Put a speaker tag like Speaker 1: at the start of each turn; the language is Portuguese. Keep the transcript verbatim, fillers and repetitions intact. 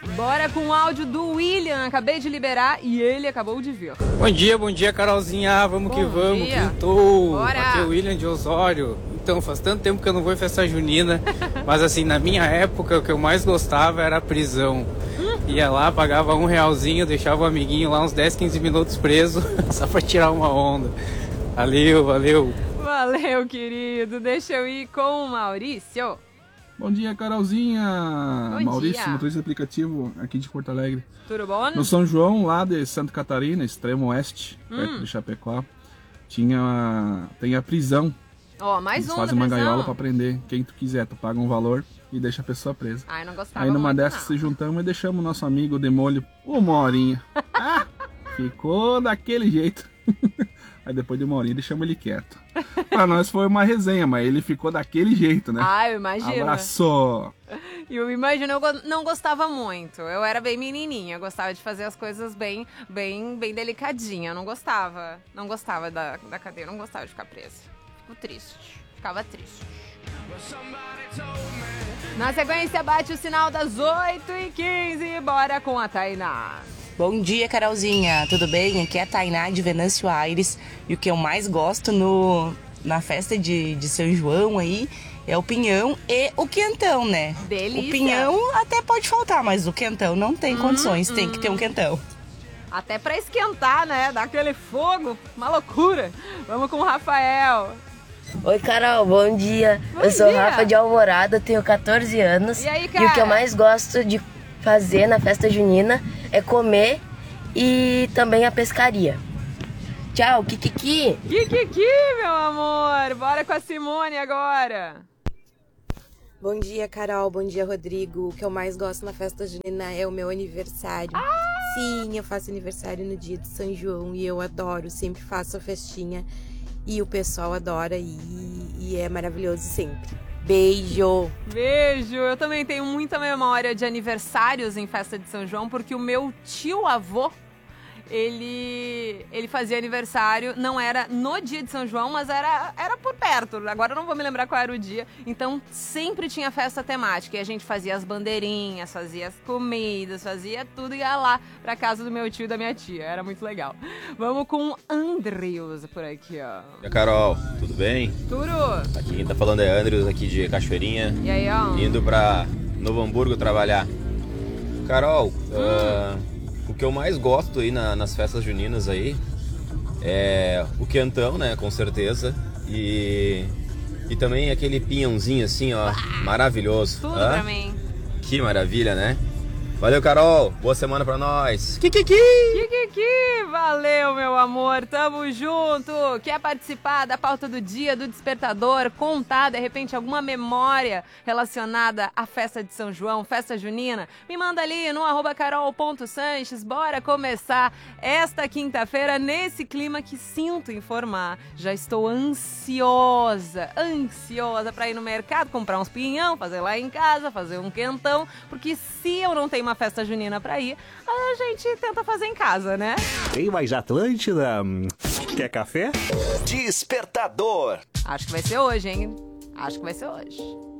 Speaker 1: Bora com o áudio do William, acabei de liberar e ele acabou de vir.
Speaker 2: Bom dia, bom dia, Carolzinha, vamos
Speaker 1: bom
Speaker 2: que vamos,
Speaker 1: dia.
Speaker 2: quintou.
Speaker 1: Bora.
Speaker 2: Aqui é o William de Osório. Então, faz tanto tempo que eu não vou em festa junina, mas assim, na minha época, o que eu mais gostava era a prisão. Hum? Ia lá, pagava um realzinho, deixava o amiguinho lá uns dez, quinze minutos preso, só pra tirar uma onda. Valeu, valeu.
Speaker 1: Valeu, querido. Deixa eu ir com o Maurício.
Speaker 3: Bom dia, Carolzinha.
Speaker 1: Bom
Speaker 3: Maurício,
Speaker 1: dia.
Speaker 3: motorista aplicativo aqui de Porto Alegre.
Speaker 1: Tudo bom?
Speaker 3: No São João, lá de Santa Catarina, extremo oeste, hum. perto de Chapecó, tinha, tem a prisão.
Speaker 1: Ó, oh, mais
Speaker 3: Eles
Speaker 1: um
Speaker 3: fazem
Speaker 1: da
Speaker 3: uma
Speaker 1: prisão.
Speaker 3: gaiola pra prender quem tu quiser. Tu paga um valor e deixa a pessoa presa.
Speaker 1: Ai, não gostava
Speaker 3: Aí numa
Speaker 1: muito,
Speaker 3: dessas
Speaker 1: não.
Speaker 3: se juntamos e deixamos o nosso amigo de molho uma horinha. Ah, ficou daquele jeito. Aí depois de uma horinha deixamos ele quieto. Pra nós foi uma resenha, mas ele ficou daquele jeito, né?
Speaker 1: Ah, eu imagino.
Speaker 3: Abraço!
Speaker 1: Eu imagino, eu não gostava muito. Eu era bem menininha, eu gostava de fazer as coisas bem, bem, bem delicadinha. Eu não gostava, não gostava da, da cadeia, não gostava de ficar presa. Fico triste, ficava triste. Na sequência, bate o sinal das oito e quinze. Bora com a Tainá.
Speaker 4: Bom dia, Carolzinha, tudo bem? Aqui é a Tainá de Venâncio Aires. E o que eu mais gosto no, na festa de, de São João aí é o pinhão e o quentão, né?
Speaker 1: Delícia.
Speaker 4: O pinhão até pode faltar, mas o quentão não tem hum, condições, hum. tem que ter um quentão.
Speaker 1: Até pra esquentar, né? Dar aquele fogo, uma loucura. Vamos com o Rafael.
Speaker 5: Oi, Carol, bom dia.
Speaker 1: Bom
Speaker 5: eu sou
Speaker 1: dia.
Speaker 5: Rafa de Alvorada, tenho catorze anos.
Speaker 1: E aí, cara?
Speaker 5: E o que eu mais gosto de fazer na festa junina é comer e também a pescaria. Tchau, Kikiki!
Speaker 1: Kikiki, meu amor! Bora com a Simone agora!
Speaker 6: Bom dia, Carol. Bom dia, Rodrigo. O que eu mais gosto na festa junina é o meu aniversário.
Speaker 1: Ah!
Speaker 6: Sim, eu faço aniversário no dia de São João e eu adoro, sempre faço a festinha e o pessoal adora e, e é maravilhoso sempre. Beijo!
Speaker 1: Beijo! Eu também tenho muita memória de aniversários em festa de São João, porque o meu tio-avô, ele, ele fazia aniversário, não era no dia de São João, mas era, era por perto. Agora eu não vou me lembrar qual era o dia. Então sempre tinha festa temática e a gente fazia as bandeirinhas, fazia as comidas, fazia tudo e ia lá pra casa do meu tio e da minha tia. Era muito legal. Vamos com o Andrews por aqui, ó.
Speaker 7: E a Carol, tudo bem?
Speaker 1: Tudo!
Speaker 7: Aqui quem tá falando é Andrews, aqui de Cachoeirinha.
Speaker 1: E aí, ó?
Speaker 7: Indo pra Novo Hamburgo trabalhar. Carol, hum. uh, o que eu mais gosto aí na, nas festas juninas aí é o quentão, né, com certeza. E, e também aquele pinhãozinho assim, ó, ah, maravilhoso.
Speaker 1: Tudo
Speaker 7: ah,
Speaker 1: pra mim.
Speaker 7: Que maravilha, né? Valeu, Carol. Boa semana pra nós. Kikiki!
Speaker 1: Kikiki! Valeu, meu amor. Tamo junto. Quer participar da pauta do dia, do despertador? Contar, de repente, alguma memória relacionada à festa de São João, festa junina? Me manda ali no arroba carol ponto sanches. Bora começar esta quinta-feira nesse clima que sinto informar. Já estou ansiosa, ansiosa pra ir no mercado, comprar uns pinhão, fazer lá em casa, fazer um quentão. Porque se eu não tenho uma festa junina pra ir, a gente tenta fazer em casa, né?
Speaker 8: Tem mais Atlântida? Quer café?
Speaker 9: Despertador.
Speaker 1: Acho que vai ser hoje, hein? Acho que vai ser hoje.